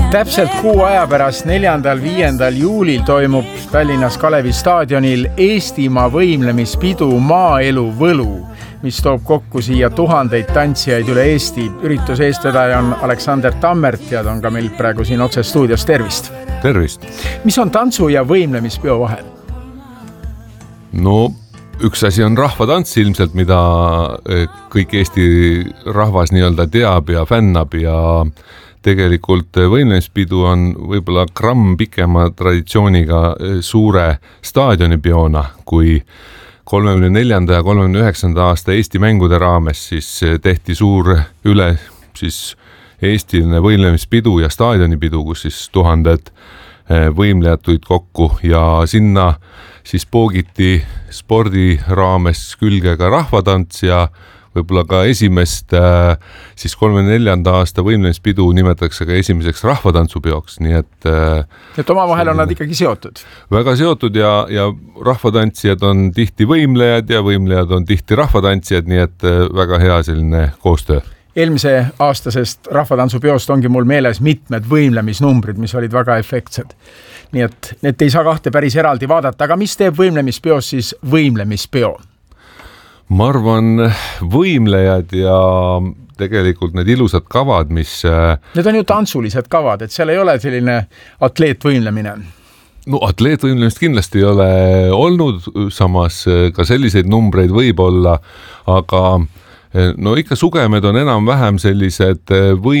Täpselt kuu aja pärast 4.–5. juulil toimub Tallinnas Kalevi staadionil Eestimaa võimlemispidu Maaelu Võlu, mis toob kokku siia tuhandeid tantsijaid üle Eesti. Ürituse eestvedaja on Aleksander Tammert ja ta on ka meil praegu siin otse stuudios. Tervist! Tervist! Mis on tantsu ja võimlemispeo vahel? No üks asi on rahvatants ilmselt, mida kõik Eesti rahvas nii-öelda teab ja fännab ja tegelikult võimlemispidu on võib-olla gramm pikema traditsiooniga suure staadionipeona kui 34. ja 39. aasta Eesti mängude raames siis tehti suur üle siis eestiline võimlemispidu ja staadionipidu, kus siis tuhanded võimlejad tulid kokku ja sinna siis poogiti spordi raames külge ka rahvatants ja võib-olla ka esimest siis 34. aasta võimlemispidu nimetatakse ka esimeseks rahvatantsupeoks, nii et omavahel on nad ikkagi seotud. Väga seotud ja rahvatantsijad on tihti võimlejad ja võimlejad on tihti rahvatantsijad, nii et väga hea selline koostöö. Eelmise aastasest rahvatantsupeost ongi mul meeles mitmed võimlemisnumbrid, mis olid väga efektsed. Nii et need ei saa kahte päris eraldi vaadata, aga mis teeb võimlemispeos siis võimlemispeo? Ma arvan võimlejad ja tegelikult need ilusad kavad, mis Need on ju tantsulised kavad, et seal ei ole selline atleetvõimlemine. No atleetvõimlemist kindlasti ei ole olnud, samas ka selliseid numbreid võib olla, aga no ikka sugemed on enam-vähem sellised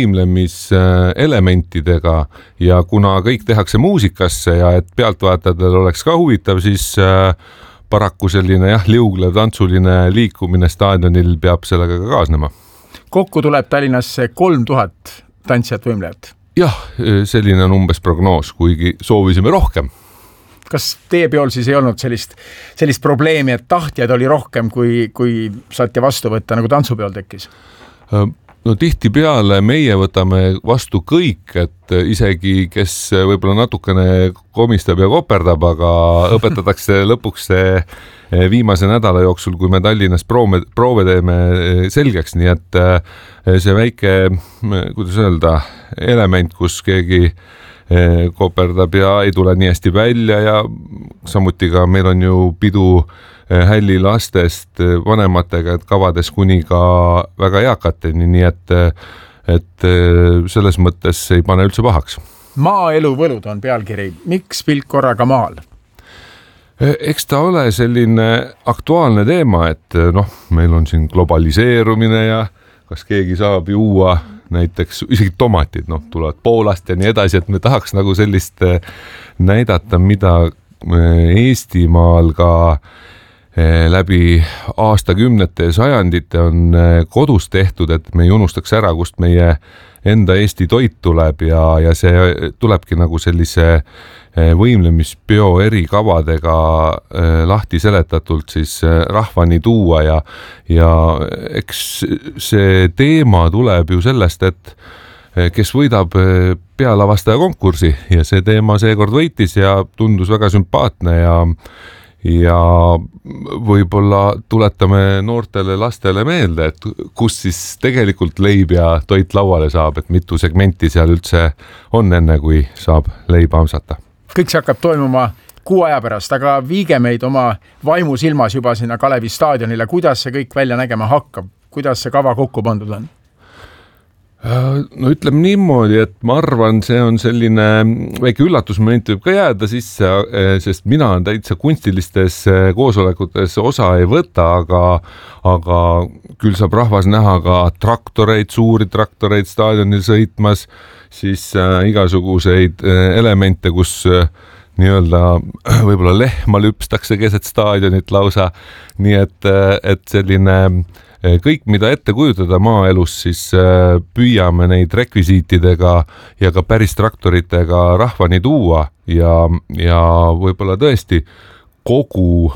võimlemiselementidega ja kuna kõik tehakse muusikasse ja et pealtvaatajadel oleks ka huvitav, siis paraku selline liuglev tantsuline liikumine staadionil peab sellega ka kaasnema. Kokku tuleb Tallinnasse 3000 tantsijat võimlejat. Jah, selline on umbes prognoos, kuigi soovisime rohkem. Kas teie peol siis ei olnud sellist probleemi, et tahtjaid oli rohkem, kui saati vastu võtta, nagu tantsupeol tekkis? No tihti peale meie võtame vastu kõik, et isegi kes võib-olla natukene komistab ja koperdab, aga õpetatakse lõpuks viimase nädala jooksul, kui me Tallinnas proove teeme selgeks, nii et see väike, kuidas öelda, element, kus keegi koperdab ja ei tule nii hästi välja ja samuti ka meil on ju pidu hälli lastest vanematega, et kavades kuni ka väga eakateni, nii et selles mõttes ei pane üldse pahaks. Maaelu võlud on pealkiri. Miks pilk korraga maal? Eks ta ole selline aktuaalne teema, et meil on siin globaliseerumine ja kas keegi saab juua näiteks isegi tomatid, tulevad Poolast ja nii edasi, et me tahaks nagu sellist näidata, mida Eestimaal ka läbi aastakümnete ja sajandite on kodus tehtud, et me ei unustaks ära, kust meie enda Eesti toit tuleb ja see tulebki nagu sellise võimlemispeo eri kavadega lahti seletatult siis rahvani tuua ja eks see teema tuleb ju sellest, et kes võidab pealavastaja konkursi ja see teema seekord võitis ja tundus väga sümpaatne ja võib-olla tuletame noortele lastele meelde, et kus siis tegelikult leib ja toit lauale saab, et mitu segmenti seal üldse on enne, kui saab leiba amsata. Kõik see hakkab toimuma kuu aja pärast, aga viige meid oma vaimu silmas juba sinna Kalevi staadionile. Kuidas see kõik välja nägema hakkab? Kuidas see kava kokku pandud on? No ütleme niimoodi, et ma arvan, see on selline väike üllatusmoment võib ka jääda sisse, sest mina täitsa kunstilistes koosolekutes osa ei võta, aga küll saab rahvas näha ka traktoreid, suuri traktoreid staadionil sõitmas, siis igasuguseid elemente, kus nii-öelda võib-olla lehma lüpstakse keset staadionit lausa, nii et selline kõik, mida ette kujutada maaelus, siis püüame neid rekvisiitidega ja ka päris traktoritega rahvani tuua ja võib-olla tõesti kogu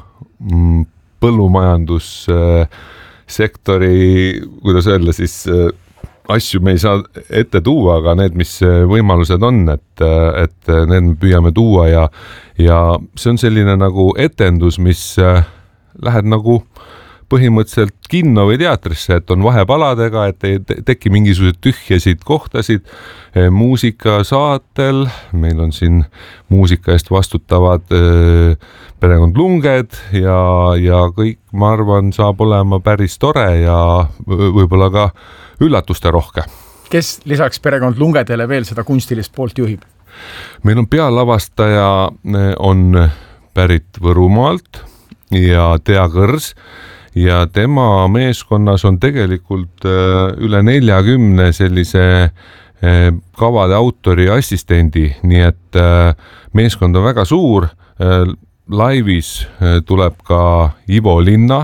põllumajandussektori, kuidas öelda siis, asju me ei saa ette tuua, aga need, mis võimalused on, et need me püüame tuua ja see on selline nagu etendus, mis lähed nagu põhimõtteliselt kinno või teatrisse, et on vahepaladega, et ei teki mingisuguseid tühjasid kohtasid. Muusikasaatel, meil on siin muusika eest vastutavad perekond Lunged ja kõik, ma arvan, saab olema päris tore ja võib-olla ka üllatuste rohke. Kes lisaks perekond Lungedele veel seda kunstilist poolt juhib? Meil on pealavastaja on pärit Võrumaalt ja Tea Kõrs ja tema meeskonnas on tegelikult üle 40 sellise kavade autori assistendi, nii et meeskond on väga suur. Laivis tuleb ka Ivo Linna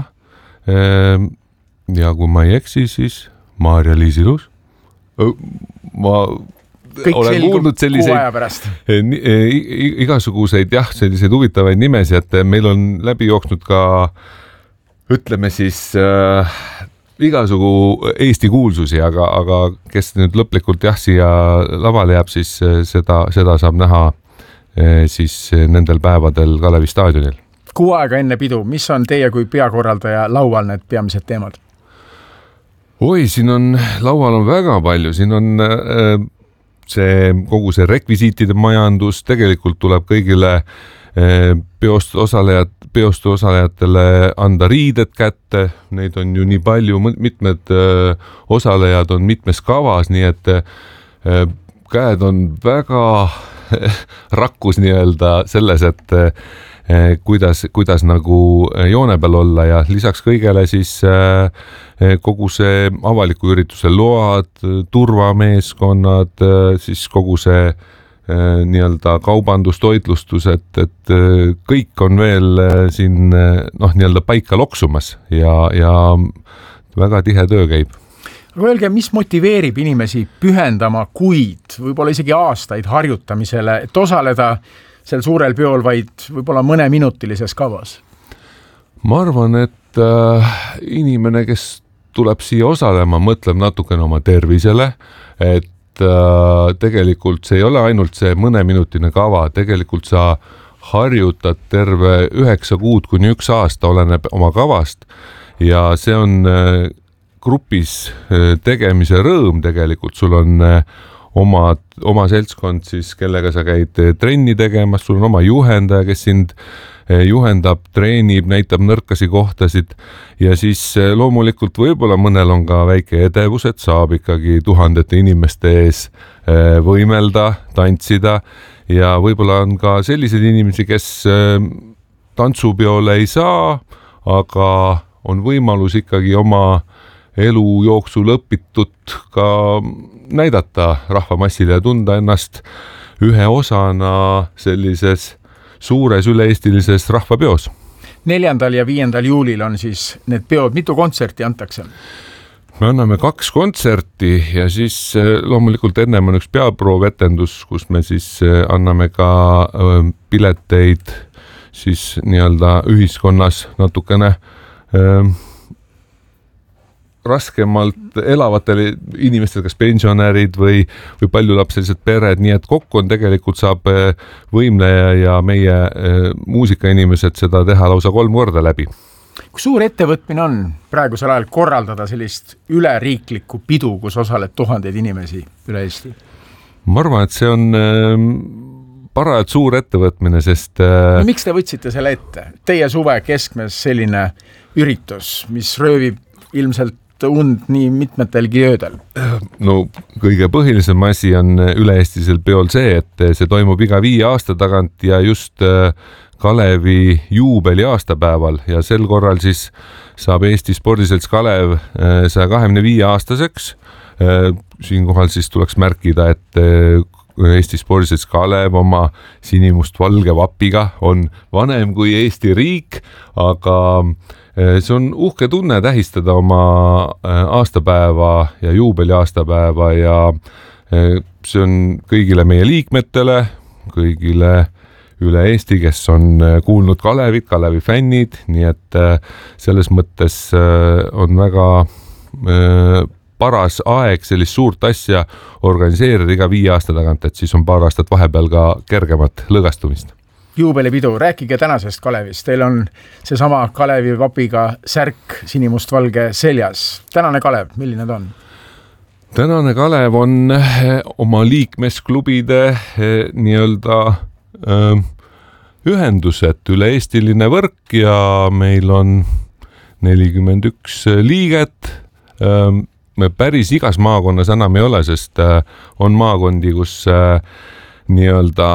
ja kui ma ei eksi, siis Maarja-Liis Ilus. Ma olen kuulnud selliseid igasuguseid selliseid huvitavaid nimesi, et meil on läbi jooksnud ka ütleme siis igasugu Eesti kuulsusi, aga kes nüüd lõplikult siia lavale jääb, siis seda saab näha siis nendel päevadel Kalevi staadionil. Kuu aega enne pidu, mis on teie kui peakorraldaja laual need peamised teemad? Siin on laual on väga palju, siin on kogu see rekvisiitide majandus, tegelikult tuleb kõigile peostu osalejatele anda riided kätte, neid on ju nii palju, mitmed osalejad on mitmes kavas, nii et käed on väga rakkus nii-öelda selles, et kuidas nagu joone peal olla ja lisaks kõigele siis kogu see avaliku ürituse load, turvameeskonnad, siis kogu see nii-öelda kaubandus, toitlustus, et kõik on veel siin nii-öelda paika loksumas ja väga tihe töö käib. Aga öelge, mis motiveerib inimesi pühendama kuid, võib-olla isegi aastaid harjutamisele, et osaleda sel suurel peol vaid võib-olla mõneminutilises kavas? Ma arvan, et inimene, kes tuleb siia osalema, mõtleb natukene oma tervisele, et tegelikult see ei ole ainult see mõneminutine kava, tegelikult sa harjutad terve 9 kuud kuni 1 aasta, oleneb oma kavast ja see on grupis tegemise rõõm tegelikult, sul on oma seltskond siis, kellega sa käid trenni tegemas, sul on oma juhendaja, kes sind juhendab, treenib, näitab nõrkasi kohtasid ja siis loomulikult võib-olla mõnel on ka väike edevus, et saab ikkagi tuhandete inimeste ees võimelda, tantsida ja võib-olla on ka selliseid inimesi, kes tantsupeole ei saa, aga on võimalus ikkagi oma elu jooksul õpitut ka näidata rahvamassile ja tunda ennast ühe osana sellises suures üle-eestilises rahvapeos. 4. ja 5. juulil on siis need peod, mitu kontserti antakse? Me anname 2 kontserti ja siis loomulikult ennem on üks peaprovetendus, kus me siis anname ka pileteid siis nii-öelda ühiskonnas natukene raskemalt elavatele inimestele, kas pensionärid või paljulapselised pered, nii et kokku on tegelikult saab võimleja ja meie muusikainimesed seda teha lausa 3 korda läbi. Kui suur ettevõtmine on praegusel ajal korraldada sellist üleriiklikku pidu, kus osaleb tuhandeid inimesi üle Eesti? Ma arvan, et see on parajalt suur ettevõtmine, sest no, miks te võtsite selle ette? Teie suve keskmes selline üritus, mis röövib ilmselt und nii mitmetelgi öödel? No kõige põhilisem asi on üle-eestisel peol see, et see toimub iga 5 aasta tagant ja just Kalevi juubeli aastapäeval ja sel korral siis saab Eesti Spordiselts Kalev 125 aastaseks. Siinkohal siis tuleks märkida, et Eesti Spordiselts Kalev oma sinimust-valge vapiga on vanem kui Eesti riik, aga see on uhke tunne tähistada oma aastapäeva ja juubeli aastapäeva ja see on kõigile meie liikmetele, kõigile üle Eesti, kes on kuulnud Kalevit, Kalevi fännid, nii et selles mõttes on väga paras aeg sellist suurt asja organiseerida iga 5 aasta tagant, et siis on paar aastat vahepeal ka kergemat lõgastumist. juubelipidu, rääkige tänasest Kalevist. Teil on seesama Kalevi vapiga särk sinimustvalge seljas. Tänane Kalev, milline ta on? Tänane Kalev on oma liikmesklubide nii-öelda ühendused, üle-eestiline võrk ja meil on 41 liiget. Me päris igas maakonnas enam ei ole, sest on maakondi, kus nii-öelda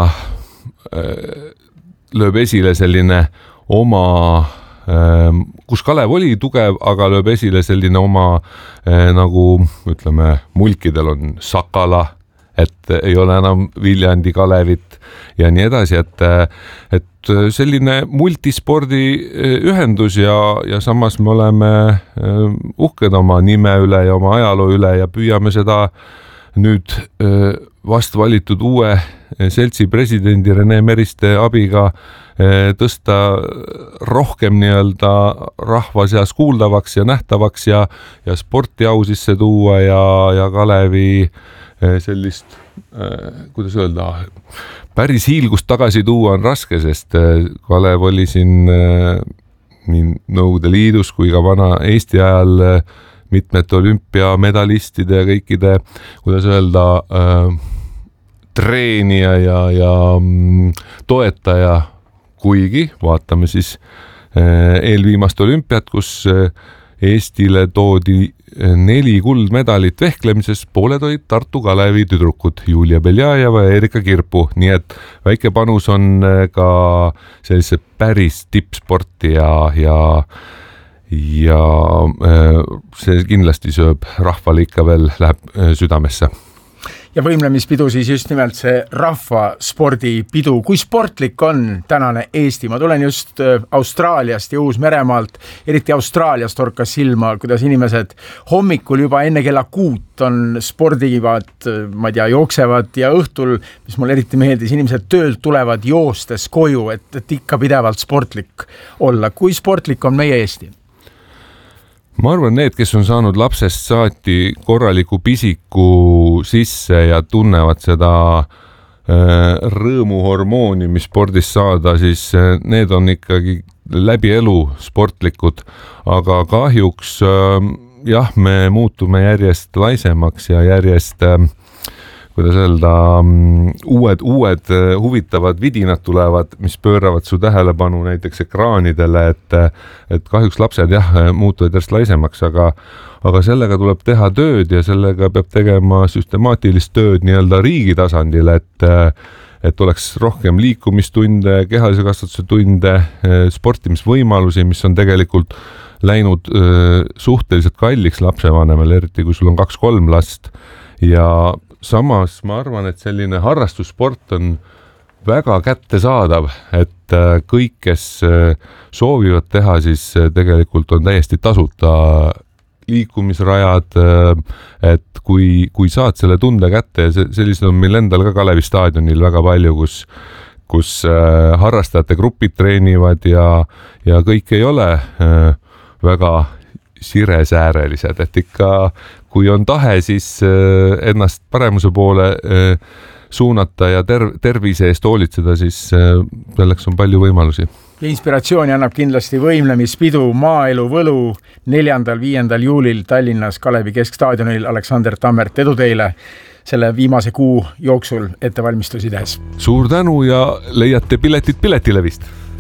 lööb esile selline oma, kus Kalev oli tugev, aga lööb esile selline oma nagu ütleme, mulkidel on Sakala, et ei ole enam Viljandi Kalevit ja nii edasi, et selline multispordi ühendus ja samas me oleme uhked oma nime üle ja oma ajaloo üle ja püüame seda nüüd vast valitud uue seltsi presidendi Rene Meriste abiga tõsta rohkem nii-öelda rahva seas kuuldavaks ja nähtavaks ja sporti au sisse tuua ja Kalevi sellist, kuidas öelda, päris hiilgust tagasi tuua on raske, sest Kalev oli siin nii Nõukogude Liidus kui ka vana Eesti ajal mitmete olümpiamedalistide ja kõikide, kuidas öelda, treenija ja toetaja, kuigi vaatame siis eelviimast olümpiat, kus Eestile toodi 4 kuldmedalit vehklemises, pooled olid Tartu Kalevi tüdrukud Julia Beljajeva ja Erika Kirpu, nii et väike panus on ka sellise päris tippsporti ja see kindlasti sööb rahvale ikka veel, läheb südamesse. Ja võimlemispidu siis just nimelt see rahvaspordipidu. Kui sportlik on tänane Eesti? Ma tulen just Austraaliast ja Uus-Meremaalt, eriti Austraaliast orkas silma, kuidas inimesed hommikul juba enne kella 6 on spordivad, ma ei tea, jooksevad ja õhtul, mis mul eriti meeldis, inimesed töölt tulevad joostes koju, et ikka pidevalt sportlik olla. Kui sportlik on meie Eesti? Ma arvan, need, kes on saanud lapsest saati korraliku pisiku sisse ja tunnevad seda rõõmuhormooni, mis spordist saada, siis need on ikkagi läbi elu sportlikud, aga kahjuks jah, me muutume järjest laisemaks ja järjest, kuidas öelda, uued huvitavad vidinad tulevad, mis pööravad su tähelepanu näiteks ekraanidele, et kahjuks lapsed jah, muutuvad järjest laisemaks, aga sellega tuleb teha tööd ja sellega peab tegema süstemaatilist tööd nii-öelda riigi tasandil, et oleks rohkem liikumistunde, kehalise kasvatuse tunde, sportimisvõimalusi, mis on tegelikult läinud suhteliselt kalliks lapsevanemale, eriti kui sul on 2-3 last ja samas ma arvan, et selline harrastussport on väga kättesaadav, et kõik, kes soovivad teha, siis tegelikult on täiesti tasuta liikumisrajad, et kui saad selle tunde kätte ja sellised on meil endal ka Kalevi staadionil väga palju, kus harrastajate grupid treenivad ja kõik ei ole väga siresäärelised, et ikka kui on tahe, siis ennast paremuse poole suunata ja tervise eest hoolitseda, siis selleks on palju võimalusi. Ja inspiratsiooni annab kindlasti võimlemispidu Maaelu Võlu 4.–5. juulil Tallinnas Kalevi Keskstaadionil. Aleksander Tammert, edu teile selle viimase kuu jooksul ettevalmistusi tehes. Suur tänu ja leiate piletid Piletilevist!